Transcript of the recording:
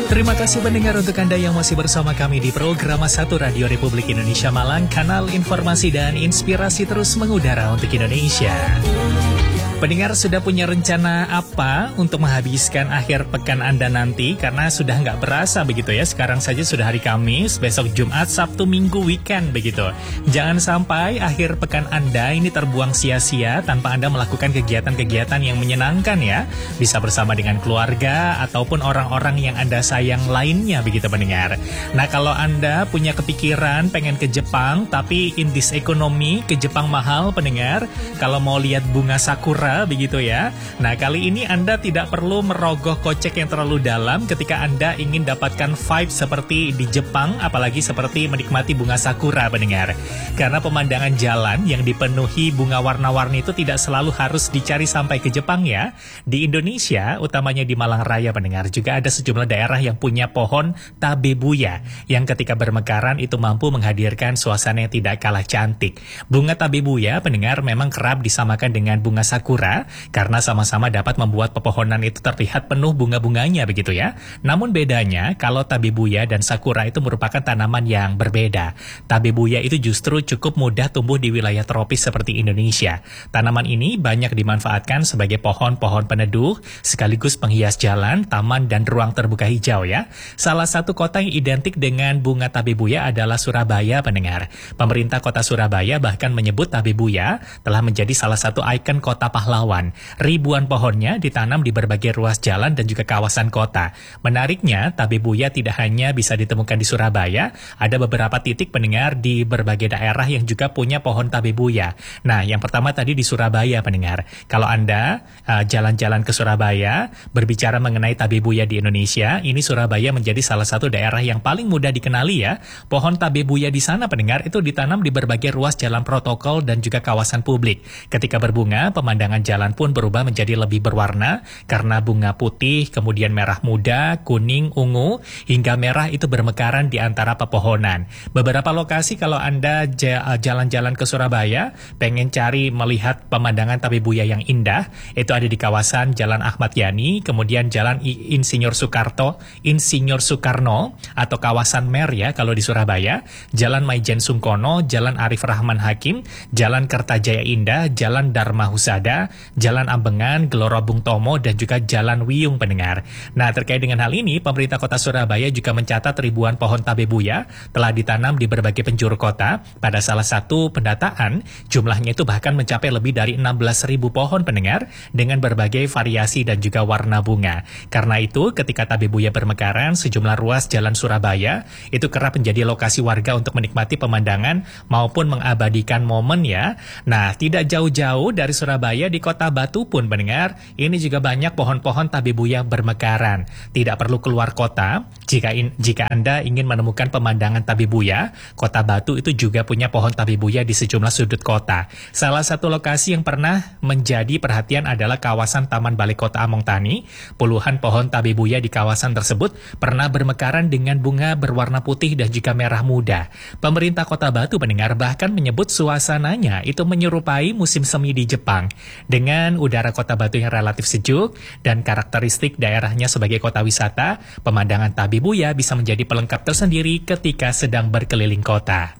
Terima kasih pendengar untuk Anda yang masih bersama kami di program 1 Radio Republik Indonesia Malang, kanal informasi dan inspirasi terus mengudara untuk Indonesia. Pendengar sudah punya rencana apa untuk menghabiskan akhir pekan Anda nanti? Karena sudah nggak berasa begitu ya, sekarang saja sudah hari Kamis, besok Jumat, Sabtu, Minggu, weekend begitu. Jangan sampai akhir pekan Anda ini terbuang sia-sia tanpa Anda melakukan kegiatan-kegiatan yang menyenangkan ya. Bisa bersama dengan keluarga ataupun orang-orang yang Anda sayang lainnya begitu pendengar. Nah kalau Anda punya kepikiran pengen ke Jepang, tapi in this economy ke Jepang mahal pendengar, kalau mau lihat bunga sakura begitu ya. Nah kali ini Anda tidak perlu merogoh kocek yang terlalu dalam ketika Anda ingin dapatkan vibe seperti di Jepang, apalagi seperti menikmati bunga sakura pendengar. Karena pemandangan jalan yang dipenuhi bunga warna-warni itu tidak selalu harus dicari sampai ke Jepang ya. Di Indonesia, utamanya di Malang Raya pendengar, juga ada sejumlah daerah yang punya pohon tabebuya yang ketika bermekaran itu mampu menghadirkan suasana yang tidak kalah cantik. Bunga tabebuya pendengar memang kerap disamakan dengan bunga sakura karena sama-sama dapat membuat pepohonan itu terlihat penuh bunga-bunganya begitu ya. Namun bedanya kalau tabebuya dan sakura itu merupakan tanaman yang berbeda. Tabebuya itu justru cukup mudah tumbuh di wilayah tropis seperti Indonesia. Tanaman ini banyak dimanfaatkan sebagai pohon-pohon peneduh sekaligus penghias jalan, taman dan ruang terbuka hijau ya. Salah satu kota yang identik dengan bunga tabebuya adalah Surabaya pendengar. Pemerintah kota Surabaya bahkan menyebut tabebuya telah menjadi salah satu ikon kota pahlawan. Ribuan pohonnya ditanam di berbagai ruas jalan dan juga kawasan kota. Menariknya, tabebuya tidak hanya bisa ditemukan di Surabaya, ada beberapa titik pendengar di berbagai daerah yang juga punya pohon tabebuya. Nah, yang pertama tadi di Surabaya pendengar. Kalau Anda jalan-jalan ke Surabaya, berbicara mengenai tabebuya di Indonesia, ini Surabaya menjadi salah satu daerah yang paling mudah dikenali ya. Pohon tabebuya di sana pendengar itu ditanam di berbagai ruas jalan protokol dan juga kawasan publik. Ketika berbunga, pemandangan jalan pun berubah menjadi lebih berwarna karena bunga putih, kemudian merah muda, kuning, ungu, hingga merah itu bermekaran di antara pepohonan. Beberapa lokasi kalau Anda jalan-jalan ke Surabaya, pengen cari melihat pemandangan tabebuya yang indah, itu ada di kawasan Jalan Ahmad Yani, kemudian Jalan Insinyur Soekarno, atau kawasan Mer ya kalau di Surabaya, Jalan Maijen Sungkono, Jalan Arif Rahman Hakim, Jalan Kertajaya Indah, Jalan Dharma Husada, Jalan Ambengan, Gelora Bung Tomo, dan juga Jalan Wiyung pendengar. Nah terkait dengan hal ini, pemerintah kota Surabaya juga mencatat ribuan pohon tabebuya telah ditanam di berbagai penjuru kota. Pada salah satu pendataan, jumlahnya itu bahkan mencapai lebih dari 16.000 pohon pendengar dengan berbagai variasi dan juga warna bunga. Karena itu, ketika tabebuya bermekaran, sejumlah ruas jalan Surabaya itu kerap menjadi lokasi warga untuk menikmati pemandangan maupun mengabadikan momen ya. Nah, tidak jauh-jauh dari Surabaya, di Kota Batu pun pendengar, ini juga banyak pohon-pohon tabebuya bermekaran. Tidak perlu keluar kota, jika Anda ingin menemukan pemandangan tabebuya, Kota Batu itu juga punya pohon tabebuya di sejumlah sudut kota. Salah satu lokasi yang pernah menjadi perhatian adalah kawasan Taman Balai Kota Among Tani. Puluhan pohon tabebuya di kawasan tersebut pernah bermekaran dengan bunga berwarna putih dan juga merah muda. Pemerintah Kota Batu pendengar bahkan menyebut suasananya itu menyerupai musim semi di Jepang. Dengan udara Kota Batu yang relatif sejuk dan karakteristik daerahnya sebagai kota wisata, pemandangan tabebuya bisa menjadi pelengkap tersendiri ketika sedang berkeliling kota.